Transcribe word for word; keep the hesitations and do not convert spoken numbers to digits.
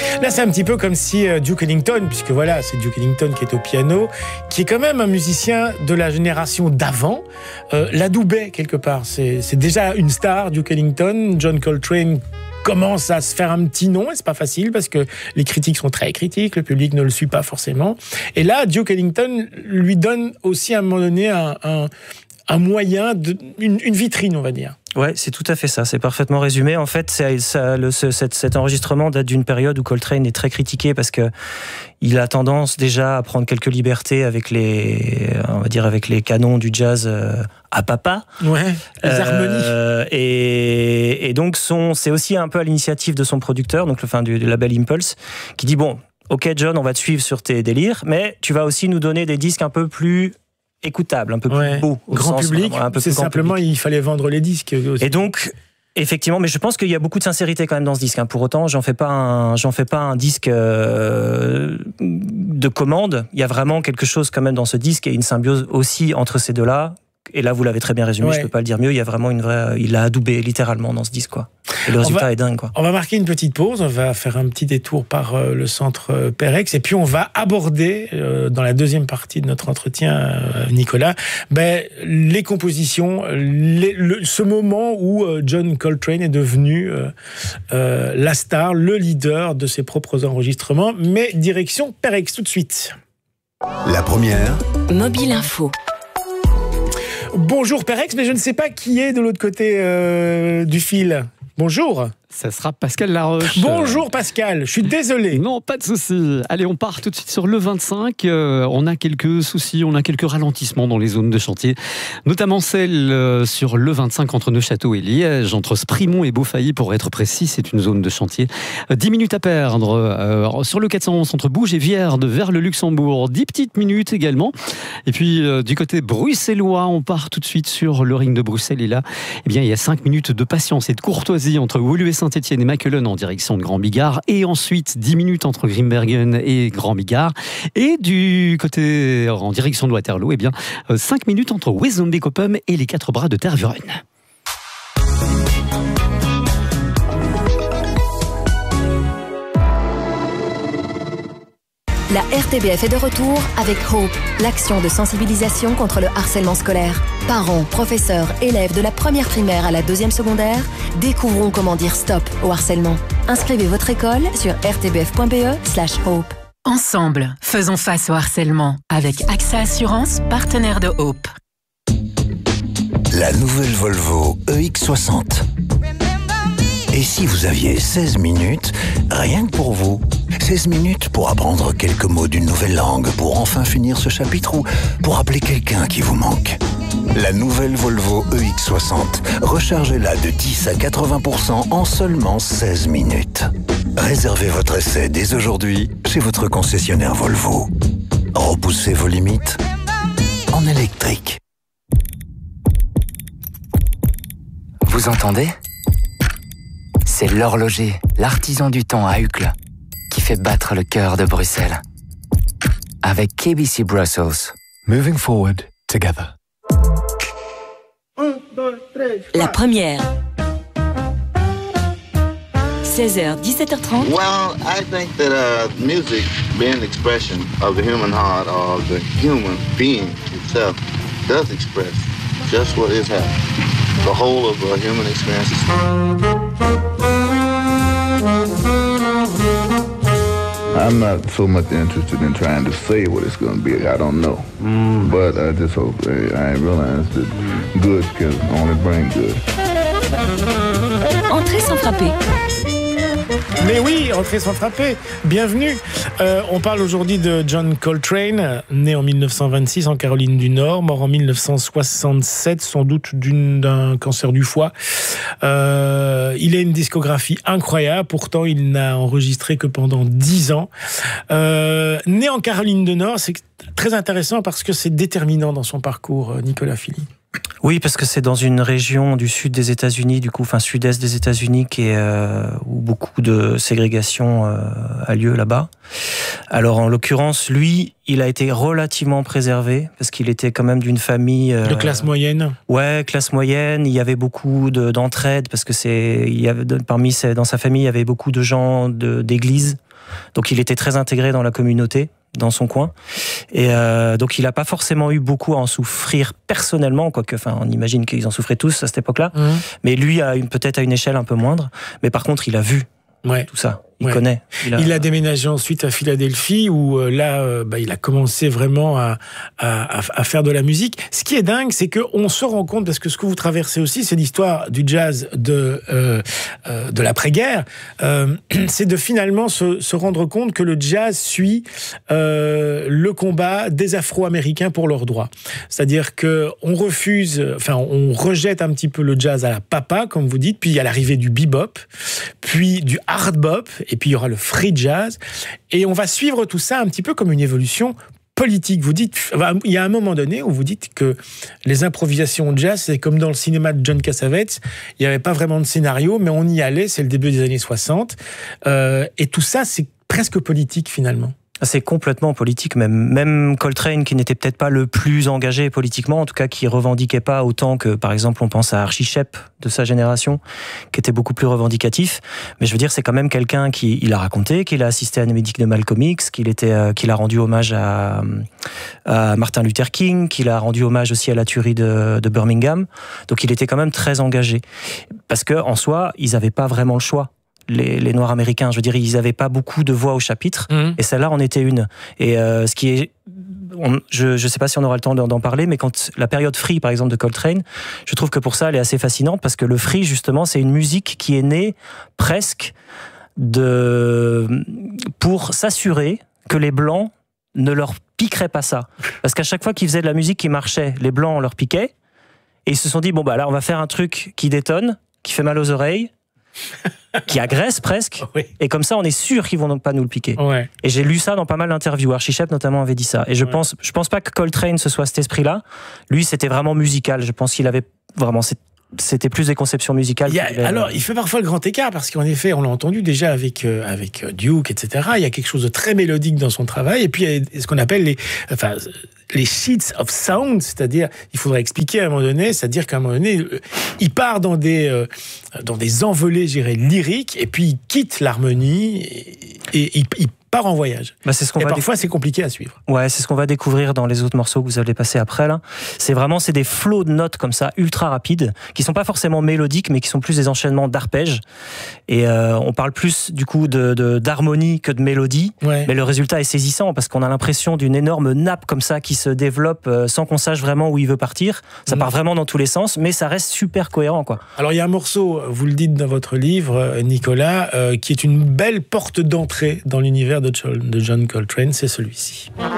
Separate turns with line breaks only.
Là, c'est un petit peu comme si euh, Duke Ellington, puisque voilà, c'est Duke Ellington qui est au piano, qui est quand même un musicien de la génération d'avant, euh, l'adoubait quelque part. C'est, c'est déjà une star, Duke Ellington. John Coltrane commence à se faire un petit nom, et c'est pas facile parce que les critiques sont très critiques, le public ne le suit pas forcément. Et là, Duke Ellington lui donne aussi à un moment donné un, un, un moyen, de, une, une vitrine, on va dire.
Ouais, c'est tout à fait ça, c'est parfaitement résumé. En fait, c'est, ça, le, ce, cet, cet enregistrement date d'une période où Coltrane est très critiqué parce que il a tendance déjà à prendre quelques libertés avec les, on va dire avec les canons du jazz euh, à papa.
Ouais, les
euh,
harmonies.
Et, et donc son, c'est aussi un peu à l'initiative de son producteur, donc le fin du, du label Impulse, qui dit bon, ok John, on va te suivre sur tes délires, mais tu vas aussi nous donner des disques un peu plus écoutable, un peu plus ouais, beau.
Grand
sens,
public,
vraiment, un peu
c'est
plus grand
simplement,
public.
Il fallait vendre les disques aussi.
Et donc, effectivement, mais je pense qu'il y a beaucoup de sincérité quand même dans ce disque. Hein. Pour autant, j'en fais pas un, j'en fais pas un disque euh, de commande. Il y a vraiment quelque chose quand même dans ce disque et une symbiose aussi entre ces deux-là. Et là, vous l'avez très bien résumé, ouais. Je peux pas le dire mieux. Il y a vraiment une vraie, il l'a adoubé littéralement dans ce disque, quoi. Et le résultat
va,
est dingue, quoi.
On va marquer une petite pause. On va faire un petit détour par euh, le centre euh, Perex, et puis on va aborder euh, dans la deuxième partie de notre entretien, euh, Nicolas, ben les compositions, les, le, ce moment où euh, John Coltrane est devenu euh, euh, la star, le leader de ses propres enregistrements. Mais direction Perex tout de suite.
La première.
Mobile Info.
Bonjour Perex, mais je ne sais pas qui est de l'autre côté euh, du fil. Bonjour.
Ça sera Pascal Laroche.
Bonjour Pascal, je suis désolé.
Non, pas de souci. Allez, on part tout de suite sur le vingt-cinq. Euh, on a quelques soucis, on a quelques ralentissements dans les zones de chantier, notamment celle euh, sur le vingt-cinq entre Neufchâteau et Liège, entre Sprimont et Beaufailly pour être précis, c'est une zone de chantier. Euh, dix minutes à perdre euh, sur le quatre cent onze entre Bouges et Vierde vers le Luxembourg. dix petites minutes également. Et puis euh, du côté bruxellois, on part tout de suite sur le ring de Bruxelles. Et là, eh bien, il y a cinq minutes de patience et de courtoisie entre Woluwe Saint-Etienne et Mackelen en direction de Grand-Bigard, et ensuite dix minutes entre Grimbergen et Grand-Bigard, et du côté en direction de Waterloo, eh bien cinq minutes entre Wezembeek-Oppum et les quatre bras de Tervuren.
La R T B F est de retour avec Hope, l'action de sensibilisation contre le harcèlement scolaire. Parents, professeurs, élèves de la première primaire à la deuxième secondaire, découvrons comment dire stop au harcèlement. Inscrivez votre école sur r t b f point b e slash hope.
Ensemble, faisons face au harcèlement avec A X A Assurance, partenaire de Hope.
La nouvelle Volvo E X soixante. Et si vous aviez seize minutes, rien que pour vous, seize minutes pour apprendre quelques mots d'une nouvelle langue, pour enfin finir ce chapitre ou pour appeler quelqu'un qui vous manque. La nouvelle Volvo E X soixante, rechargez-la de dix à quatre-vingts pour cent en seulement seize minutes. Réservez votre essai dès aujourd'hui chez votre concessionnaire Volvo. Repoussez vos limites en électrique.
Vous entendez ? C'est l'horloger, l'artisan du temps à Uccle, qui fait battre le cœur de Bruxelles. Avec K B C Brussels.
Moving forward together.
La première. seize heures, dix-sept heures trente.
Well, I think that uh, music, being an expression of the human heart or the human being itself, does express just what is happening. The whole of a human experience.
I'm not so much interested in trying to say what it's going to be. I don't know. Mm. But I just hope I, I realize that good can only bring good.
Entrée sans frapper.
Mais oui, entrée sans frapper. Bienvenue. Euh, on parle aujourd'hui de John Coltrane, né en mille neuf cent vingt-six en Caroline du Nord, mort en mille neuf cent soixante-sept, sans doute d'une, d'un cancer du foie. Euh, il a une discographie incroyable, pourtant il n'a enregistré que pendant dix ans. Euh, né en Caroline du Nord, c'est très intéressant parce que c'est déterminant dans son parcours, Nicolas Philly.
Oui, parce que c'est dans une région du sud des États-Unis, du coup, enfin sud-est des États-Unis, qui est euh, où beaucoup de ségrégation euh, a lieu là-bas. Alors, en l'occurrence, lui, il a été relativement préservé parce qu'il était quand même d'une famille euh,
de classe moyenne.
Ouais, classe moyenne. Il y avait beaucoup de, d'entraide parce que c'est, il y avait parmi ses, dans sa famille, il y avait beaucoup de gens de, d'église. Donc il était très intégré dans la communauté, dans son coin. Et euh, donc il n'a pas forcément eu beaucoup à en souffrir personnellement, quoique, enfin, on imagine qu'ils en souffraient tous à cette époque-là. Mmh. Mais lui, a une, peut-être à une échelle un peu moindre. Mais par contre, il a vu ouais. tout ça. Il ouais. connaît.
Il a... il a déménagé ensuite à Philadelphie où euh, là, euh, bah, il a commencé vraiment à, à, à faire de la musique. Ce qui est dingue, c'est qu'on se rend compte, parce que ce que vous traversez aussi, c'est l'histoire du jazz de, euh, euh, de l'après-guerre, euh, c'est de finalement se, se rendre compte que le jazz suit euh, le combat des Afro-Américains pour leurs droits. C'est-à-dire qu'on refuse, enfin, on rejette un petit peu le jazz à la papa, comme vous dites, puis il y a l'arrivée du bebop, puis du hard bop, et puis il y aura le free jazz, et on va suivre tout ça un petit peu comme une évolution politique. Vous dites, il y a un moment donné où vous dites que les improvisations jazz, c'est comme dans le cinéma de John Cassavetes, il n'y avait pas vraiment de scénario, mais on y allait, c'est le début des années soixante, euh, et tout ça, c'est presque politique finalement.
C'est complètement politique, même, même Coltrane, qui n'était peut-être pas le plus engagé politiquement, en tout cas qui revendiquait pas autant que, par exemple, on pense à Archie Shepp de sa génération, qui était beaucoup plus revendicatif. Mais je veux dire, c'est quand même quelqu'un qui, il a raconté qu'il a assisté à une médic de Malcolm X, qu'il était, euh, qu'il a rendu hommage à, à Martin Luther King, qu'il a rendu hommage aussi à la tuerie de, de Birmingham. Donc il était quand même très engagé. Parce que, en soi, ils avaient pas vraiment le choix. Les, les Noirs américains, je veux dire, ils n'avaient pas beaucoup de voix au chapitre, mmh. et celle-là en était une. Et euh, ce qui est, on, je ne sais pas si on aura le temps d'en parler, mais quand la période free, par exemple, de Coltrane, je trouve que pour ça, elle est assez fascinante, parce que le free, justement, c'est une musique qui est née presque de, pour s'assurer que les Blancs ne leur piqueraient pas ça. Parce qu'à chaque fois qu'ils faisaient de la musique qui marchait, les Blancs, on leur piquait, et ils se sont dit, bon, bah là, on va faire un truc qui détonne, qui fait mal aux oreilles, qui agresse presque, oui. et comme ça on est sûr qu'ils vont donc pas nous le piquer. Ouais. Et j'ai lu ça dans pas mal d'interviews. Archie Shepp notamment avait dit ça. Et je ouais. pense, je pense pas que Coltrane ce soit cet esprit-là. Lui, c'était vraiment musical. Je pense qu'il avait vraiment, c'était plus des conceptions musicales.
Il y a, avait... Alors, il fait parfois le grand écart parce qu'en effet, on l'a entendu déjà avec euh, avec Duke, et cetera. Il y a quelque chose de très mélodique dans son travail. Et puis il y a ce qu'on appelle les, enfin. les sheets of sound, c'est-à-dire, il faudrait expliquer à un moment donné, c'est-à-dire qu'à un moment donné, il part dans des, euh, dans des envolées, je dirais, lyriques, et puis il quitte l'harmonie, et, et il, il part en voyage.
Bah c'est ce qu'on
et
va
parfois,
déc...
c'est compliqué à suivre.
Ouais, c'est ce qu'on va découvrir dans les autres morceaux que vous allez passer après, là. C'est vraiment, c'est des flots de notes comme ça, ultra rapides, qui sont pas forcément mélodiques, mais qui sont plus des enchaînements d'arpèges. Et euh, on parle plus, du coup, de, de, d'harmonie que de mélodie. Ouais. Mais le résultat est saisissant, parce qu'on a l'impression d'une énorme nappe comme ça, qui se développe euh, sans qu'on sache vraiment où il veut partir. Ça mmh. part vraiment dans tous les sens, mais ça reste super cohérent, quoi.
Alors, il y a un morceau, vous le dites dans votre livre, Nicolas, euh, qui est une belle porte d'entrée dans l'univers de John Coltrane, c'est celui-ci.